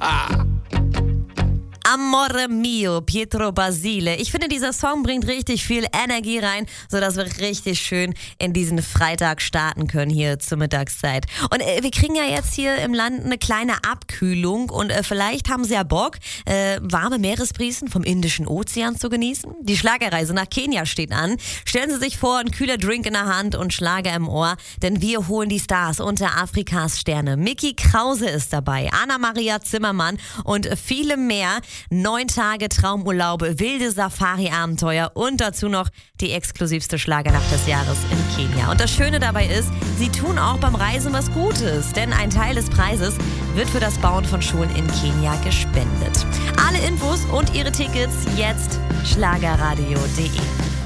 Amore mio, Pietro Basile. Ich finde, dieser Song bringt richtig viel Energie rein, sodass wir richtig schön in diesen Freitag starten können hier zur Mittagszeit. Und wir kriegen ja jetzt hier im Land eine kleine Abkühlung und vielleicht haben Sie ja Bock, warme Meeresbrisen vom Indischen Ozean zu genießen. Die Schlagerreise nach Kenia steht an. Stellen Sie sich vor, ein kühler Drink in der Hand und Schlager im Ohr, denn wir holen die Stars unter Afrikas Sterne. Micky Krause ist dabei, Anna-Maria Zimmermann und viele mehr. 9 Tage Traumurlaube, wilde Safari-Abenteuer und dazu noch die exklusivste Schlagernacht des Jahres in Kenia. Und das Schöne dabei ist, sie tun auch beim Reisen was Gutes, denn ein Teil des Preises wird für das Bauen von Schulen in Kenia gespendet. Alle Infos und ihre Tickets jetzt schlagerradio.de.